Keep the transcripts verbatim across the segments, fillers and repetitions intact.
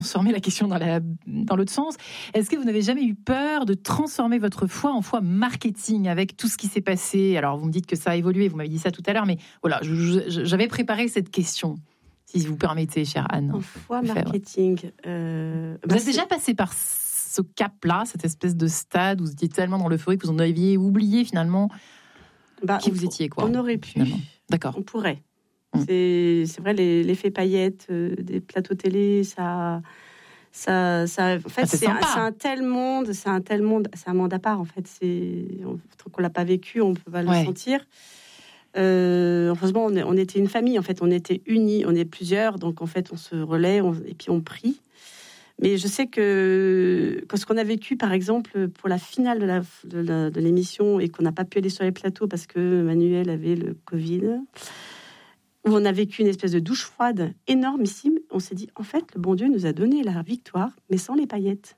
transformer la question dans, la, dans l'autre sens. Est-ce que vous n'avez jamais eu peur de transformer votre foi en foi marketing avec tout ce qui s'est passé ? Alors, vous me dites que ça a évolué, vous m'avez dit ça tout à l'heure, mais voilà, je, je, j'avais préparé cette question, si vous permettez, chère Anne. En foi marketing. Euh, vous bah êtes c'est... déjà passé par ce cap-là, cette espèce de stade où vous étiez tellement dans l'euphorie que vous en aviez oublié finalement bah, qui on, vous étiez, quoi. On aurait pu. Finalement. D'accord. On pourrait. C'est, c'est vrai, les, l'effet paillettes euh, des plateaux télé, ça, ça, ça en fait, ah, c'est, c'est, un, c'est un tel monde, c'est un tel monde, c'est un monde à part, en fait. C'est, on, tant qu'on l'a pas vécu, on peut pas ouais. le sentir. Euh, heureusement, on, on était une famille, en fait, on était unis, on est plusieurs, donc en fait, on se relaie on, et puis on prie. Mais je sais que quand ce qu'on a vécu, par exemple, pour la finale de, la, de, la, de l'émission et qu'on n'a pas pu aller sur les plateaux parce que Manuel avait le Covid. Où on a vécu une espèce de douche froide énormissime, on s'est dit, en fait, le bon Dieu nous a donné la victoire, mais sans les paillettes.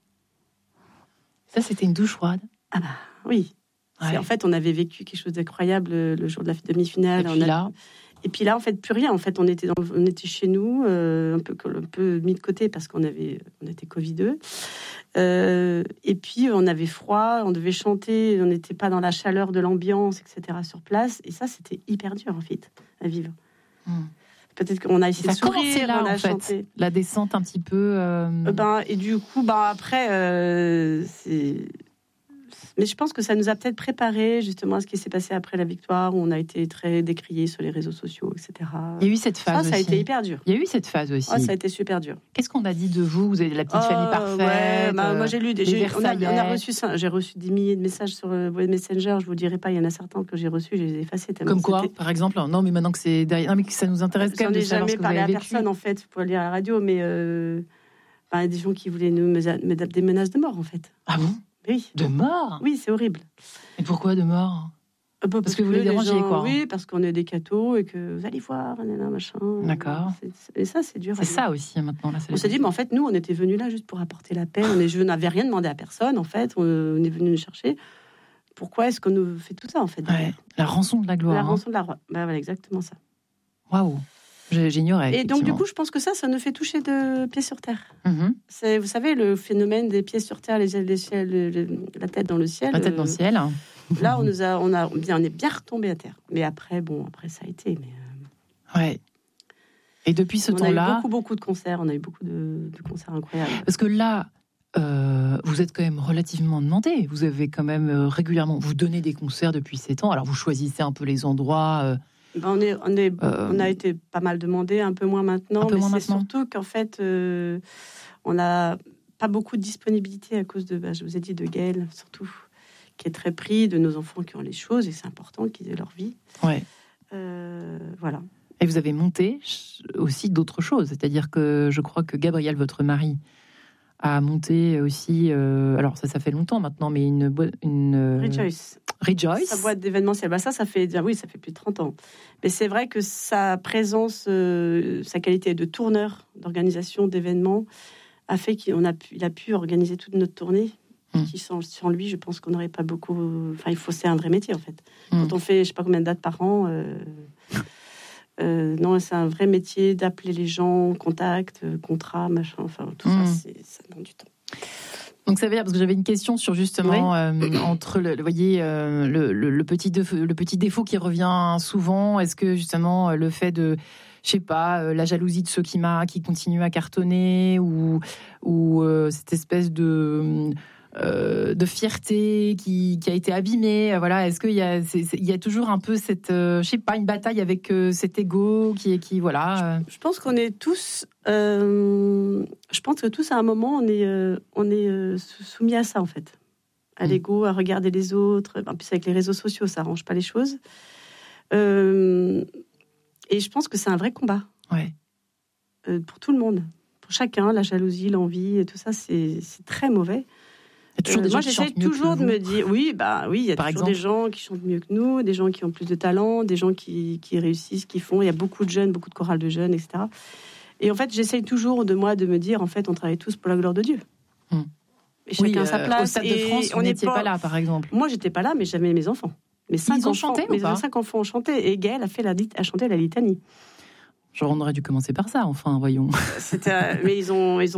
Ça, c'était une douche froide ? Ah bah oui. Ouais. C'est, en fait, on avait vécu quelque chose d'incroyable le jour de la demi-finale. Et puis on a... là Et puis là, en fait, plus rien. En fait, on était, dans... on était chez nous, euh, un, peu, un peu mis de côté parce qu'on avait, on était covideux. Euh, et puis, on avait froid, on devait chanter, on n'était pas dans la chaleur de l'ambiance, et cetera sur place. Et ça, c'était hyper dur, en fait, à vivre. Hmm. Peut-être qu'on a essayé de sourire, là, on a en fait, chanté. La descente un petit peu... Euh... Euh, ben, et du coup, ben, après, euh, c'est... Mais je pense que ça nous a peut-être préparé justement à ce qui s'est passé après la victoire, où on a été très décriés sur les réseaux sociaux, et cetera. Il y a eu cette phase ça, aussi. Ça a été hyper dur. Il y a eu cette phase aussi. Oh, ça a été super dur. Qu'est-ce qu'on a dit de vous ? Vous avez la petite oh, famille parfaite. Ouais, bah, moi j'ai lu des. J'ai, on, a, on a reçu ça. J'ai reçu des milliers de messages sur le Messenger. Je vous dirai pas. Il y en a certains que j'ai reçus. Je les ai effacés. Comme quoi, c'était... par exemple ? Non, mais maintenant que c'est derrière. Non, mais que ça nous intéresse quand même de savoir ce que vous avez vécu. J'en ai jamais parlé à personne en fait pour lire à la radio, mais euh, enfin, des gens qui voulaient nous mesa- des menaces de mort en fait. Ah bon ? Oui. De mort ? Oui, c'est horrible. Et pourquoi de mort ? Bah, parce, parce que vous les dérangez, gens, quoi. Oui, parce qu'on est des cathos et que vous allez voir, nanana, machin. D'accord. C'est, c'est, et ça, c'est dur. C'est ça aussi, maintenant. Là, on s'est dit, mais en fait, nous, on était venus là juste pour apporter la paix. On est, je n'avais rien demandé à personne, en fait. On, on est venu nous chercher. Pourquoi est-ce qu'on nous fait tout ça, en fait ? Ouais, la rançon de la gloire. La hein. rançon de la gloire. Bah, voilà, exactement ça. Waouh. J'ignorais. Et donc, du coup, je pense que ça, ça nous fait toucher de pieds sur terre. Mm-hmm. C'est, vous savez, le phénomène des pieds sur terre, les, les, les, les, la tête dans le ciel. La tête dans le ciel. Là, on nous a, on a bien, on est bien retombé à terre. Mais après, bon, après ça a été. Mais euh... ouais. Et depuis ce on temps-là, a eu beaucoup, beaucoup de concerts. On a eu beaucoup de, de concerts incroyables. Parce que là, euh, vous êtes quand même relativement demandé. Vous avez quand même euh, régulièrement, vous donnez des concerts depuis sept ans. Alors vous choisissez un peu les endroits. Euh, ben on est, on est, euh, on a été pas mal demandé, un peu moins maintenant. Un peu mais moins c'est maintenant. surtout qu'en fait, euh, on n'a pas beaucoup de disponibilité à cause de, bah, je vous ai dit, de Gaël surtout, qui est très pris, de nos enfants qui ont les choses, et c'est important qu'ils aient leur vie. Ouais. Euh, voilà. Et vous avez monté aussi d'autres choses, c'est-à-dire que je crois que Gabriel, votre mari, a monté aussi. Euh, alors ça, ça fait longtemps maintenant, mais une une Rejoice. Rejoice. Sa boîte d'événementiel. Bah ça, ça fait oui, ça fait plus de trente ans. Mais c'est vrai que sa présence, euh, sa qualité de tourneur, d'organisation d'événements, a fait qu'il a pu, il a pu organiser toute notre tournée. Mmh. Qui sans, sans lui, je pense qu'on n'aurait pas beaucoup. Enfin, il faut, c'est un vrai métier en fait. Mmh. Quand on fait, je sais pas combien de dates par an. Euh, euh, non, c'est un vrai métier d'appeler les gens, contact, contrat, machin. Enfin, tout mmh. ça, c'est, ça demande du temps. Donc ça veut dire, parce que j'avais une question sur justement oui. euh, entre le, vous voyez, euh, le, le, le petit défaut, le petit défaut qui revient souvent. Est-ce que justement le fait de, je sais pas, euh, la jalousie de ceux qui m'a, qui continuent à cartonner, ou ou euh, cette espèce de euh, de fierté qui, qui a été abîmée. Voilà, est-ce qu'il y a, c'est, c'est, il y a toujours un peu cette, euh, je sais pas, une bataille avec euh, cet ego qui est qui voilà. Je, je pense qu'on est tous. Euh, je pense que tous à un moment on est euh, on est euh, soumis à ça en fait, à mmh. l'ego, à regarder les autres. En plus avec les réseaux sociaux, ça arrange pas les choses. Euh, et je pense que c'est un vrai combat. Ouais. Euh, pour tout le monde, pour chacun, la jalousie, l'envie, et tout ça, c'est, c'est très mauvais. Toujours des euh, gens moi, qui j'essaie toujours de me dire, oui, bah oui, il y a Par toujours exemple. des gens qui chantent mieux que nous, des gens qui ont plus de talent, des gens qui, qui réussissent, qui font. Il y a beaucoup de jeunes, beaucoup de chorales de jeunes, et cetera. Et en fait, j'essaie toujours de moi de me dire, en fait, on travaille tous pour la gloire de Dieu. Hum. Et chacun oui, sa euh, place. Au Stade de France, on n'était pas... pas là, par exemple. Moi, j'étais pas là, mais j'avais mes enfants. Mes cinq Ils ont enfants, chanté mes ou pas cinq enfants ont chanté, et Gaël a fait la, a chanté la litanie. Genre, on aurait dû commencer par ça, enfin, voyons. C'était, mais ils ont, ils ont